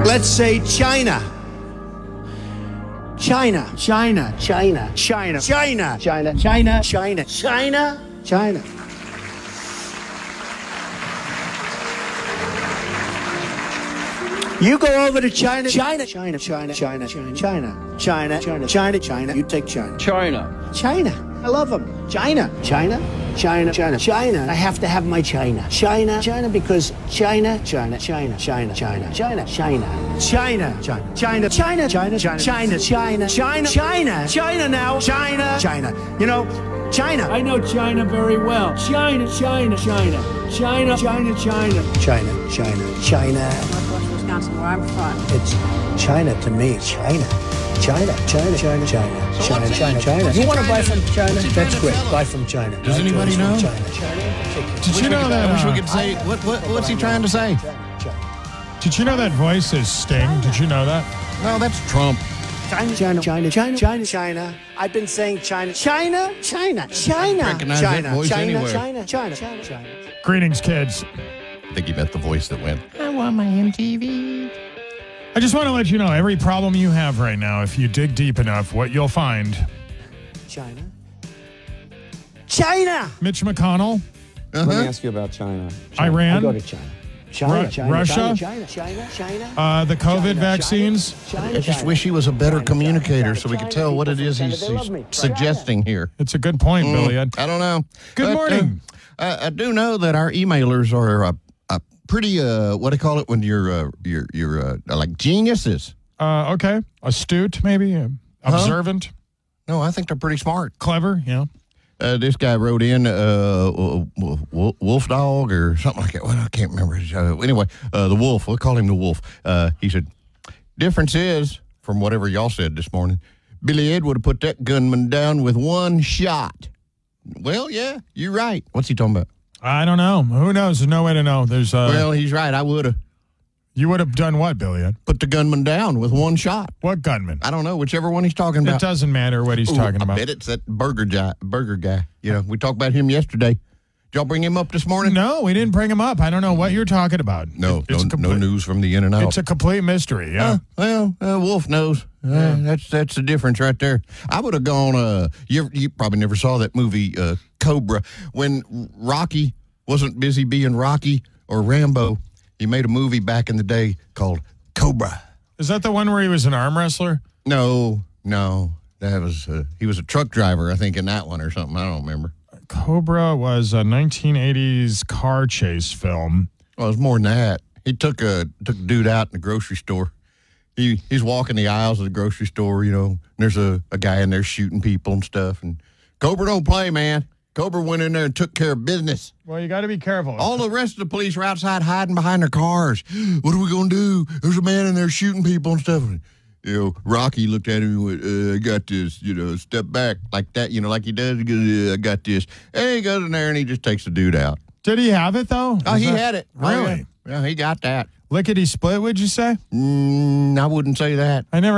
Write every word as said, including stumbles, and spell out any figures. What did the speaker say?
Let's say China. China. China. China. China. China. China. China. China. China. China. You go over to China. China. China. China. China. China. China. China. China. China. China. You take China. China. China. I love them. China. China. China. China. China. I have to have my China. China. China because China. China. China. China. China. China. China. China. China. China. China. China. China. China. China. China. China. China now. China. China. You know, China. I know China very well. China, China, China. China, China, China. China. China. China. Northwest Wisconsin, where I'm from. It's China to me. China. China, China, China, China, So China, what's China, he- China. what's You he want to trying buy to- from China? what's he trying That's to great. tell us? Buy from China. Does Buy anybody from know? China. China in particular. Did you know that? I wish we uh, could say what, what what's he trying to say? China, China. Did you know that voice is Sting? Did you know that? No, that's Trump. China, China, China, China, China, China. I've been saying China, China, China, China, recognize that China, voice China, anywhere. China, China, China, China. Greetings, kids. I think he meant the voice that went. I want my M T V. I just want to let you know every problem you have right now, if you dig deep enough, what you'll find. China. China. Mitch McConnell, Uh-huh. Let me ask you about China. I go Iran, to China. China, Ru- China, Russia? China, China, China. uh, the COVID vaccines. China, I just China. wish he was a better China, communicator China, so we could China, tell what it people is from he's, China, they he's love me. suggesting here. It's a good point, Mm, Billy. I don't know. Good But, morning. Uh, I, I do know that our emailers are a, a pretty, uh, what do you call it when you're, uh, you're, you're uh, like geniuses? Uh, okay. Astute, maybe. Uh, observant. No, I think they're pretty smart. Clever, yeah. Uh, this guy wrote in uh, Wolf, Wolf Dog or something like that. Well, I can't remember. Uh, anyway, uh, the Wolf. We'll call him the Wolf. Uh, he said, difference is, from whatever y'all said this morning, Billy Ed would have put that gunman down with one shot. Well, yeah, you're right. What's he talking about? I don't know. Who knows? There's no way to know. There's. Uh, well, he's right. I would have you would have done what, Billy? put the gunman down with one shot. What gunman? I don't know, whichever one he's talking It about. doesn't matter what he's Ooh, talking I about. bet it's that burger guy. Burger guy. You know, we talked about him yesterday. Did y'all bring him up this morning? No, we didn't bring him up. I don't know what you're talking about. No, It- it's no, a complete, no news from the in and out. It's a complete mystery. Yeah. Uh, well, uh, Wolf knows. Uh, That's that's the difference right there. I would have gone. Uh, you you probably never saw that movie uh, Cobra when Rocky wasn't busy being Rocky or Rambo. He made a movie back in the day called Cobra. Is that the one where he was an arm wrestler? No, no, that was uh, he was a truck driver, I think, in that one or something. I don't remember. Cobra was a nineteen eighties car chase film. Well, it was more than that. He took a took a dude out in the grocery store. He he's walking the aisles of the grocery store, you know. And there's a, a guy in there shooting people and stuff. And Cobra don't play, man. Cobra went in there and took care of business. Well, you got to be careful. All the rest of the police were outside hiding behind their cars. What are we gonna do? There's a man in there shooting people and stuff. And, you know, Rocky looked at him and went, uh, I got this, you know, step back like that, you know, like he does. He goes, uh, I got this. And he goes in there and he just takes the dude out. Did he have it, though? Oh, Is he that- had it. Really? Oh, yeah. Yeah, he got that. Lickety split, would you say? Mm, I wouldn't say that. I never